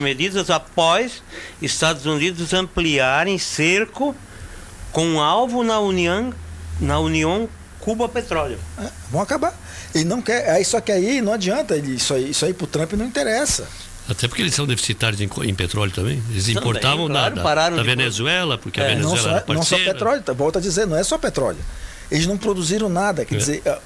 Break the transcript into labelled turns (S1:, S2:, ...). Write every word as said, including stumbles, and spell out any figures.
S1: medidas após Estados Unidos ampliarem cerco com alvo na União, na União Cuba Petróleo.
S2: É, vão acabar. Ele não quer, aí só que aí não adianta, ele, isso aí, isso aí pro Trump não interessa.
S3: Até porque eles são deficitários em, em petróleo também. Eles
S1: Também,
S3: importavam
S1: claro,
S3: da,
S1: pararam
S3: da
S1: de-
S3: Venezuela, porque
S1: É,
S3: a
S2: Não
S3: Venezuela
S2: só,
S3: era
S2: não só
S3: parceira.
S2: petróleo, volto a dizer, não é só petróleo. Eles não produziram nada, quer
S3: É.
S2: dizer,